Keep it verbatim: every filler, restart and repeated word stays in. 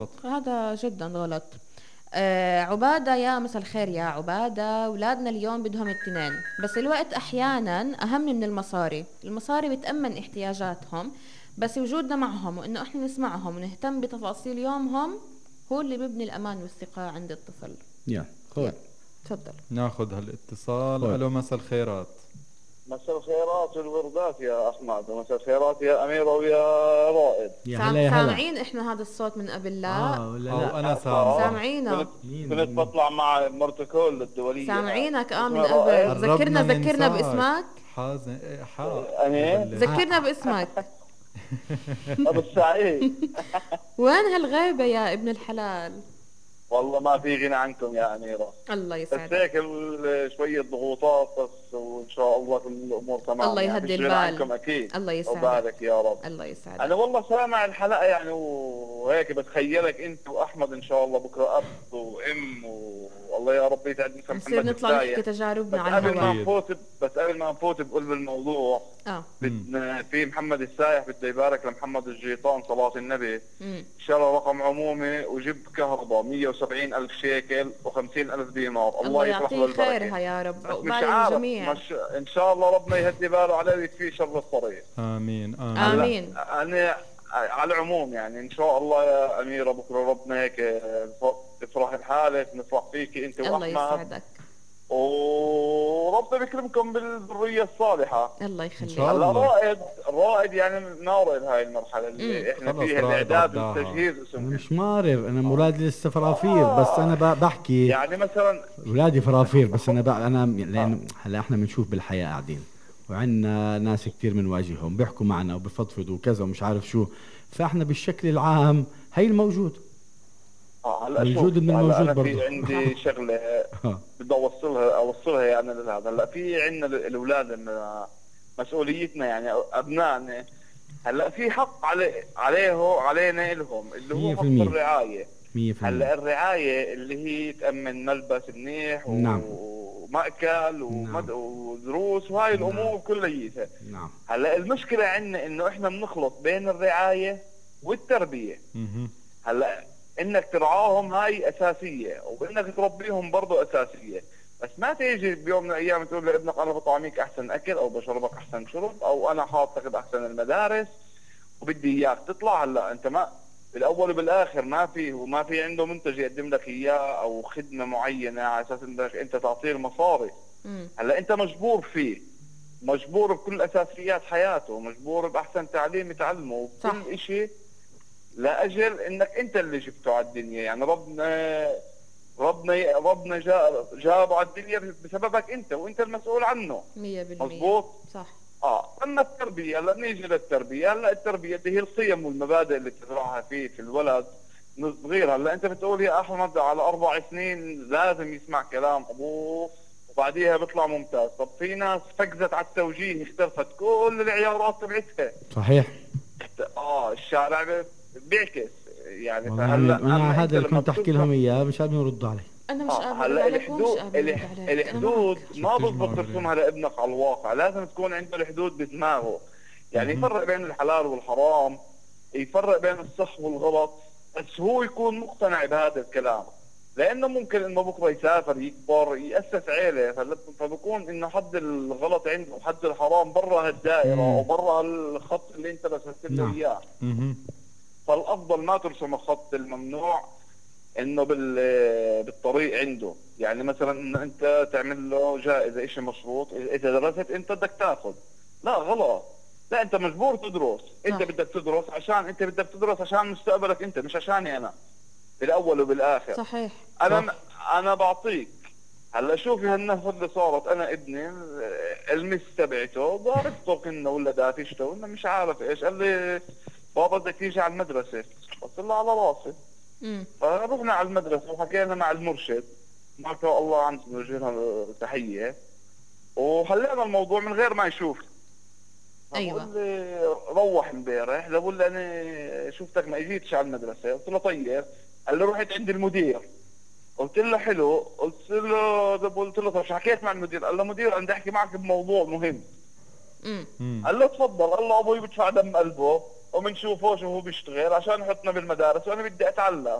هذا جدا غلط. آه عبادة، يا مساء الخير يا عبادة، أولادنا اليوم بدهم التنين، بس الوقت أحيانا أهم من المصاري. المصاري بتأمن احتياجاتهم، بس وجودنا معهم وإنه إحنا نسمعهم ونهتم بتفاصيل يومهم هو اللي بيبني الأمان والثقة عند الطفل. يا يلا خد تفضل. ناخذ هالاتصال. خد الو، مساء الخيرات. مساء الخيرات والوردات يا أحمد، ومساء الخيرات يا أميرة ويا رائد. يا سام... هلا يا هلا. سامعين إحنا هذا الصوت من قبل؟ لا اه ولا او لا؟ انا آه، سامعه. سامعينه. كنت مين كنت مين؟ بطلع مع بروتوكول الدولية. سامعينك اه من اسمه قبل. رائد. ذكرنا قربنا ذكرنا ننساك. باسمك. حازم إيه، حاء أنا ببلش. ذكرنا باسمك. أبو السعيد. وين هالغيبة يا ابن الحلال؟ والله ما في غنى عنكم يا أميرة، الله بس يسعدك. هيك ال- شوية ضغوطات بس، وإن شاء الله كل الأمور تمام. الله يعني يهدي فيش غنى البال. عنكم أكيد. الله يسعدك. وبارك يا رب. الله أنا يسعدك. والله سامع الحلقة يعني، وهيك بتخيلك أنت وأحمد إن شاء الله بكرة أب وأم، والله يا رب يسعد نصير محمد نطلع نحكي السايح. تجاربنا بس على قبل ما الهواء. نفوت بس قبل ما نفوت بقلب الموضوع، اه بدنا في محمد السايح بده يبارك لمحمد الجيطان صلاة النبي، امم شرى رقم عمومي وجيب كهرباء مية وسبعين ألف شيكل وخمسين ألف دينار. الله الله يفرح له يعطيه خيرها البركة. يا رب، بس مش عقبال عارف الجميع. مش إن شاء الله ربنا يهدي باله عليه ويكفيه شر الطريق. امين امين. هلا امين. أنا على العموم يعني إن شاء الله يا أميرة بكرة ربنا هيك تفرح بحالك، نفرح فيك أنت الله وأحمد، يسعدك. وربنا بيكرمكم بالذرية الصالحة. الله ان يخليك. شاء هلا الله. رائد رائد يعني ناقل هاي المرحلة اللي مم. احنا خلص فيها، رائد الاعداد عداها. والتجهيز انا اسمه. مش مارف، انا مولادي لسه فرافير، بس انا ب- بحكي يعني مثلا اولادي فرافير، بس انا بقى انا لان هلا احنا بنشوف بالحياه قاعدين وعندنا ناس كتير بنواجههم بيحكوا معنا وبفضفضوا وكذا ومش عارف شو، فاحنا بالشكل العام هي الموجود. اه هلا موجود شوف، من هلا الموجود انا برضه. في عندي شغله ها. بدي اوصلها اوصلها يعني لهذا. هلا في عندنا الاولاد إن مسؤوليتنا يعني ابنائنا، هلا في حق علي عليه علينا لهم اللي هو مية حق بالمية. الرعايه. مية في هلا المية. الرعايه اللي هي تامن ملبس منيح و... نعم. ومأكل ومد... نعم. ودروس وهاي نعم. الامور كليتها. نعم. هلا المشكله عندنا انه احنا بنخلط بين الرعايه والتربيه. مهم. هلا انك ترعاهم هاي اساسيه، وانك تربيهم برضه اساسيه، بس ما تيجي بيوم من الايام تقول لابنك انا بطعميك احسن اكل او بشربك احسن شرب او انا حاطك باحسن المدارس وبدي اياك تطلع. هلا انت ما بالاول وبالاخر ما في وما في عنده منتج يقدم لك اياه او خدمه معينه على اساس انك انت تعطيه المصاري. مم. هلا انت مجبور فيه، مجبور بكل اساسيات حياته، مجبور باحسن تعليم يتعلمه صح. وكل شيء لاجل انك انت اللي جبته على الدنيا. يعني ربنا ربنا ربنا جاب جابه على الدنيا بسببك انت، وانت المسؤول عنه. مية بالمية. مظبوط. صح. اه اما التربيه، هلا نيجي للتربيه. هلا التربيه اللي هي القيم والمبادئ اللي تزرعها فيه في الولد من صغير. هلا انت بتقول يا احمد على اربع سنين لازم يسمع كلام ابوه وبعديها بيطلع ممتاز. طب في ناس فقزت على التوجيه، اختلفت كل العيارات تبعتها. صحيح. اه الشارع بيعكس يعني. والله فهلا انا أما هذا أنت اللي لما كنت احكي بتطلع- لهم اياه مش قادرين يردوا علي. انا مش آه قادرة هلا عليك ومش الحدود قادرة ارد الح- عليك. أنا الحدود معك. ما شفتش بزبط معه ترسمها لابنك على الواقع، لازم تكون عنده الحدود بدماغه. يعني مهم. يفرق بين الحلال والحرام، يفرق بين الصح والغلط، بس هو يكون مقتنع بهذا الكلام. لانه ممكن انه بكره يسافر يكبر ياسس عيله، فل- فبكون انه حد الغلط عنده وحد الحرام برا هالدائره مم. او برا الخط اللي انت رسمت له نعم. اياه. مهم. فالافضل ما ترسم الخط الممنوع انه بال بالطريق عنده. يعني مثلا ان انت تعمل له جائزه شيء مشروط، اذا درست انت بدك تاخذ. لا غلط. لا انت مجبور تدرس. انت صح. بدك تدرس عشان انت بدك تدرس عشان مستقبلك انت، مش عشاني انا بالاول وبالاخر. صحيح. انا انا بعطيك. هلا شوفي هالنهضه اللي صارت، انا ابني المس تبعته ضاربته كنا ولا دافشته ولا مش عارف ايش، قال لي بابا بدك تيجي على المدرسه. قلت له على راسي. امم فرحنا على المدرسة وحكينا مع المرشد، ما شاء الله عنده نوجه له تحية، وحلينا الموضوع من غير ما يشوف. أيوة. بقول لي روح امبارح، بقول لي انا شفتك ما اجيتش على المدرسة. قلت له طيب. قال لي رحت عند المدير. قلت له حلو. قلت له قلت له طب شو حكيت مع المدير؟ قال له مدير انا بدي احكي معك بموضوع مهم. امم مم. قال له تفضل. قال له ابوي بدفع دم قلبه وبنشوفه شو هو بيشتغل عشان يحطنا بالمدارس وانا بدي اتعلم.